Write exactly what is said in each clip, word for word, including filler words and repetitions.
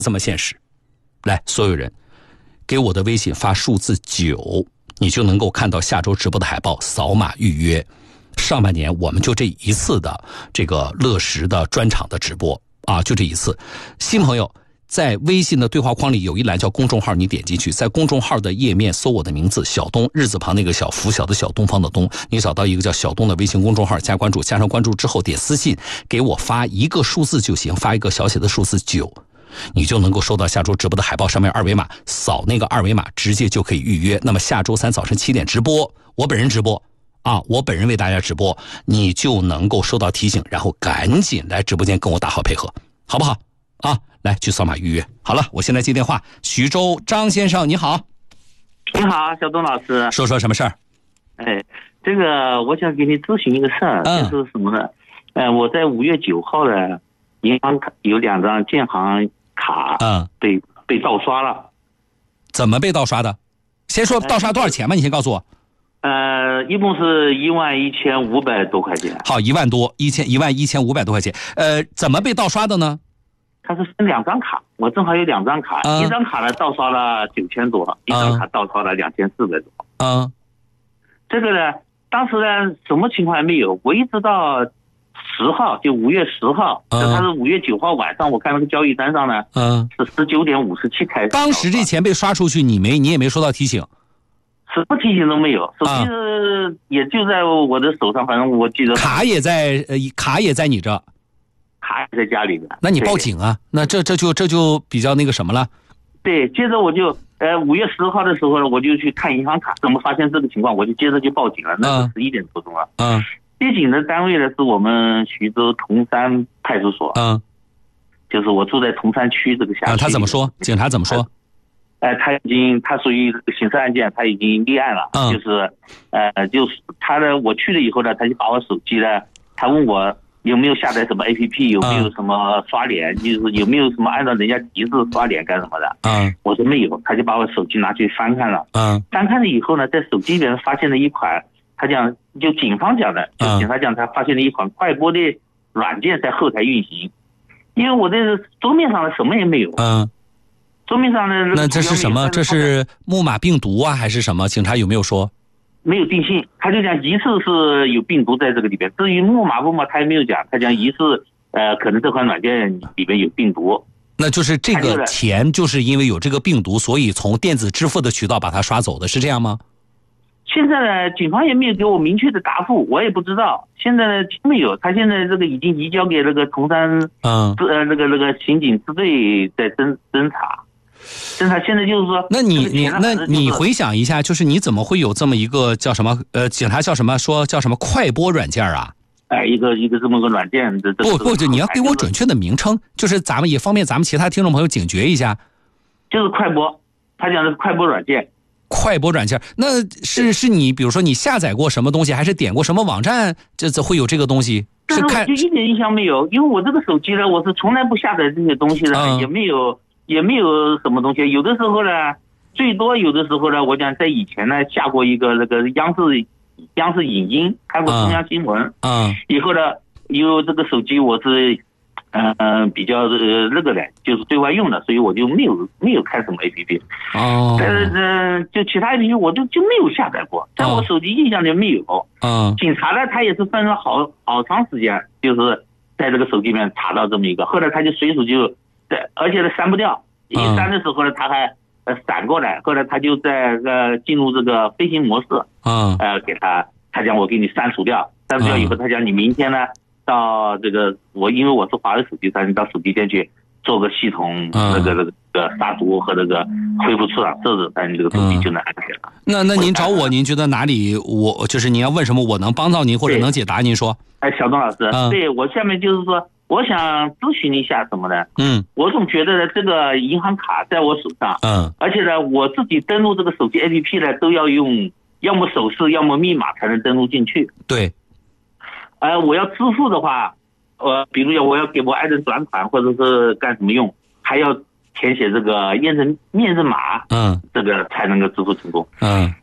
这么现实。来，所有人给我的微信发数字九，你就能够看到下周直播的海报，扫码预约。上半年我们就这一次的这个乐视的专场的直播啊，就这一次。新朋友在微信的对话框里有一栏叫公众号，你点进去，在公众号的页面搜我的名字小东，日字旁那个小，拂晓的小，东方的东，你找到一个叫小东的微信公众号，加关注，加上关注之后点私信给我发一个数字就行，发一个小写的数字九，你就能够收到下周直播的海报，上面二维码，扫那个二维码直接就可以预约。那么下周三早晨七点直播，我本人直播啊，我本人为大家直播，你就能够收到提醒，然后赶紧来直播间跟我打好配合，好不好啊？来，去扫码预约。好了，我现在接电话，徐州张先生，你好。 你好，小东老师。 说说什么事儿？ 哎，这个我想给你咨询一个事儿，嗯、就是什么呢？呃，我在五月九号的银行卡有两张建行卡，嗯，被被盗刷了。 怎么被盗刷的？先说盗刷多少钱吧，你先告诉我。 呃，一共是一万一千五百多块钱。 好，一万多，一千一万一千五百多块钱。呃，怎么被盗刷的呢？ 它是分两张卡，我正好有两张卡，嗯、一张卡呢盗刷了九千多，一张卡盗刷了两千四百多。 嗯， 这个呢，当时呢什么情况还没有，我一直到十号，就五月十号，嗯，它是五月九号晚上，我看那个交易单上呢，嗯，是十九点五十七开始。 当时这钱被刷出去，你没，你也没收到提醒。 什么提醒都没有，手机是也就在我的手上，反正我记得卡也在，呃，卡也在你这， 卡也在家里的。 那你报警啊？那这这就这就比较那个什么了。 对，接着我就呃五月十号的时候呢，我就去看银行卡，怎么发现这个情况，我就接着就报警了。那是十一点多钟了。嗯，接警的单位呢是我们徐州铜山派出所。嗯，就是我住在铜山区这个辖区。啊， 他怎么说？警察怎么说？ 呃，他已经，他属于刑事案件，他已经立案了。嗯，就是，呃，就是他的，我去了以后呢，他就把我手机呢，他问我有没有下载什么 A P P， 有没有什么刷脸，就是有没有什么按照人家提示刷脸干什么的。嗯，我说没有，他就把我手机拿去翻看了。嗯，翻看了以后呢，在手机里面发现了一款，他讲就警方讲的，就警察讲他发现了一款快播的软件在后台运行，因为我这桌面上的什么也没有。嗯。桌面上的那这是什么？这是木马病毒啊，还是什么？警察有没有说？ 没有定性，他就讲疑似是有病毒在这个里边。至于木马不嘛，他也没有讲，他讲疑似呃，可能这款软件里边有病毒。 那就是这个钱就是因为有这个病毒，所以从电子支付的渠道把它刷走的，是这样吗？ 现在呢，警方也没有给我明确的答复，我也不知道。现在呢，没有，他现在这个已经移交给那个铜山嗯呃那个那个刑警支队在侦侦查。但他现在就是说， 那你你那你回想一下，就是你怎么会有这么一个叫什么呃，警察叫什么说叫什么快播软件啊？ 哎，一个一个这么个软件，这不不，就你要给我准确的名称，就是咱们也方便咱们其他听众朋友警觉一下。 就是快播，他讲的是快播软件。 快播软件，那是是你比如说你下载过什么东西，还是点过什么网站，这会有这个东西？ 是看就一点印象没有，因为我这个手机呢，我是从来不下载这些东西的，嗯、也没有。也没有什么东西，有的时候呢，最多有的时候呢，我讲在以前呢下过一个那个央视央视影音，看过中央新闻，嗯，以后呢，因为这个手机我是，嗯、呃、比较呃那个的，就是对外用的，所以我就没有没有开什么 A P P， 哦，但是呢，就其他 A P P 我就就没有下载过，在我手机印象里没有，嗯，警察呢他也是分了好好长时间，就是在这个手机里面查到这么一个，后来他就随手就。对，而且呢删不掉，一删的时候呢，他还呃闪过来，后来他就在呃进入这个飞行模式，嗯，呃给他，他讲我给你删除掉，删除掉以后，他讲你明天呢到这个我因为我是华为手机，他你到手机店去做个系统那个那个杀毒和那个恢复出厂设置，但你这个手机就能安全了。 那那您找我，您觉得哪里我就是您要问什么，我能帮到您或者能解答？您说。 哎，小东老师，嗯、对我下面就是说。我想咨询一下什么呢？嗯，我总觉得呢，这个银行卡在我手上，嗯，而且呢，我自己登录这个手机 A P P 呢，都要用要么手势，要么密码才能登录进去。 对， 呃，我要支付的话，呃，比如要我要给我爱人转款或者是干什么用，还要填写这个验证验证码，嗯，这个才能够支付成功。嗯，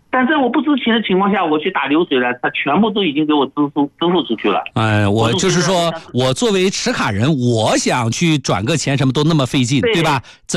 但在我不知情的情况下，我去打流水了，他全部都已经给我支付支付出去了。 哎，我就是说，我作为持卡人，我想去转个钱什么都那么费劲，对吧？